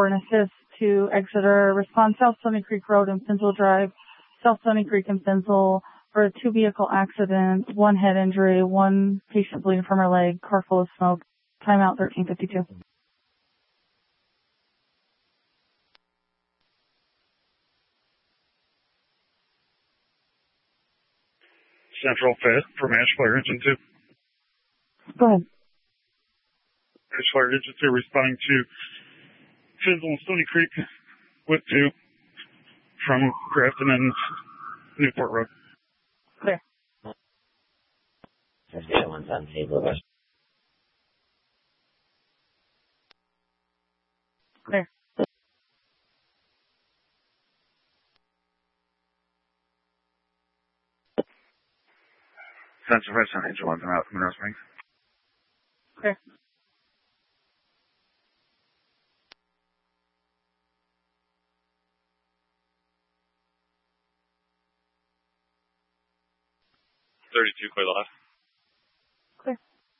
for an assist to Exeter. Respond South Stony Creek Road and Finsville Drive, South Stony Creek and Finsville for a two-vehicle accident, one head injury, one patient bleeding from her leg, car full of smoke. Timeout 1352. Central 5th from Ashfire Engine 2. Go ahead. Ashfire Engine 2 responding to Finsville and Stony Creek with 2 from Grafton and Newport Road. Clear. Clear. Central 5th on Angel 1 out from Monroe Springs. Clear. Clear the left. Clear.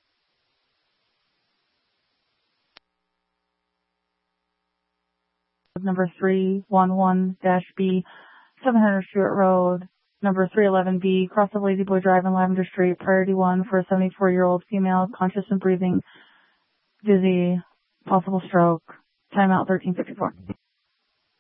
Number 311-B, 700 Stewart Road, number 311B, cross of Lazy Boy Drive and Lavender Street, priority 1 for a 74-year-old female, conscious and breathing, dizzy, possible stroke. Timeout 1354.